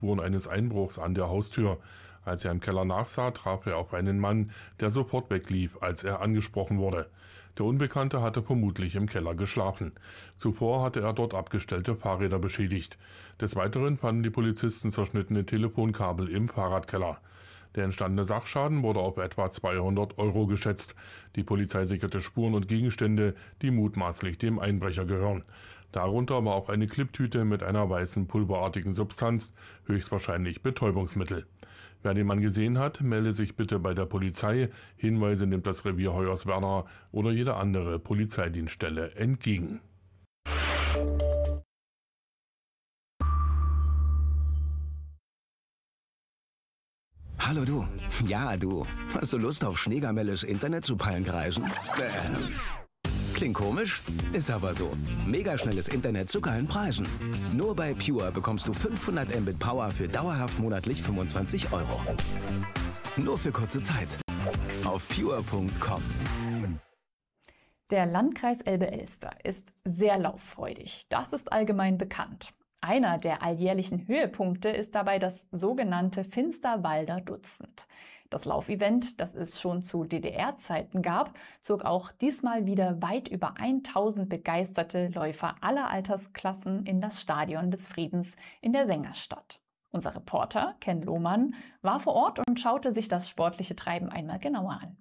Spuren eines Einbruchs an der Haustür. Als er im Keller nachsah, traf er auf einen Mann, der sofort weglief, als er angesprochen wurde. Der Unbekannte hatte vermutlich im Keller geschlafen. Zuvor hatte er dort abgestellte Fahrräder beschädigt. Des Weiteren fanden die Polizisten zerschnittene Telefonkabel im Fahrradkeller. Der entstandene Sachschaden wurde auf etwa 200 € geschätzt. Die Polizei sicherte Spuren und Gegenstände, die mutmaßlich dem Einbrecher gehören. Darunter war auch eine Cliptüte mit einer weißen pulverartigen Substanz, höchstwahrscheinlich Betäubungsmittel. Wer den Mann gesehen hat, melde sich bitte bei der Polizei. Hinweise nimmt das Revier Hoyerswerda oder jede andere Polizeidienststelle entgegen. Hallo du. Ja, du. Hast du Lust auf Schneegamelles Internet zu Palmkreisen? Klingt komisch? Ist aber so. Megaschnelles Internet zu geilen Preisen. Nur bei Pure bekommst du 500 Mbit Power für dauerhaft monatlich 25 €. Nur für kurze Zeit. Auf pure.com. Der Landkreis Elbe-Elster ist sehr lauffreudig. Das ist allgemein bekannt. Einer der alljährlichen Höhepunkte ist dabei das sogenannte Finsterwalder Dutzend. Das Laufevent, das es schon zu DDR-Zeiten gab, zog auch diesmal wieder weit über 1000 begeisterte Läufer aller Altersklassen in das Stadion des Friedens in der Sängerstadt. Unser Reporter Ken Lohmann war vor Ort und schaute sich das sportliche Treiben einmal genauer an.